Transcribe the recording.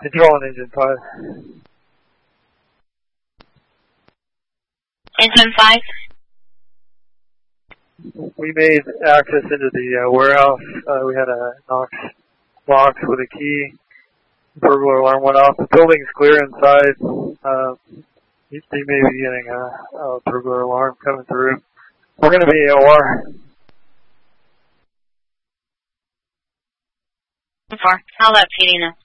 Control on engine 5. Engine 5. We made access into the warehouse. We had a Knox box with a key. Burglar alarm went off. The building's clear inside. You may be getting a burglar alarm coming through. We're going to be AOR. 4. How about feeding us?